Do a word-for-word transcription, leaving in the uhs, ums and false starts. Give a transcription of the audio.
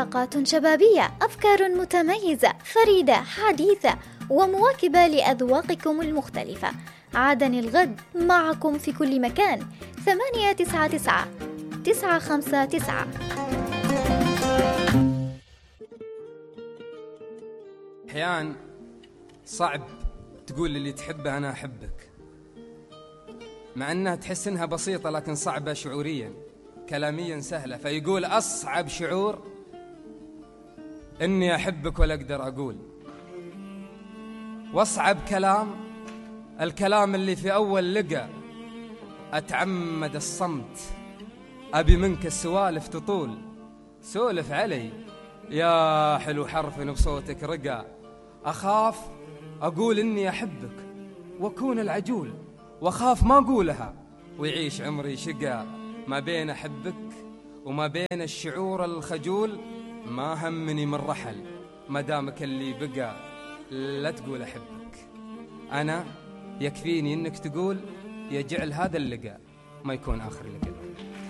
طاقات شبابية، أفكار متميزة فريدة حديثة ومواكبة لأذواقكم المختلفة. عادن الغد معكم في كل مكان. ثمانية تسعة تسعة تسعة خمسة تسعة. أحيان صعب تقول اللي تحبه أنا أحبك، مع أنها تحس أنها بسيطة لكن صعبة شعوريا. كلاميا سهلة، فيقول أصعب شعور إني أحبك ولا أقدر أقول. وأصعب كلام الكلام اللي في أول لقى أتعمد الصمت، أبي منك السوالف تطول. سولف علي يا حلو حرف بصوتك رقى، أخاف أقول إني أحبك وأكون العجول، وأخاف ما أقولها ويعيش عمري شقى. ما بين أحبك وما بين الشعور الخجول، ما همني من رحل ما دامك اللي بقى. لا تقول أحبك، أنا يكفيني إنك تقول يجعل هذا اللقاء ما يكون آخر لقاء.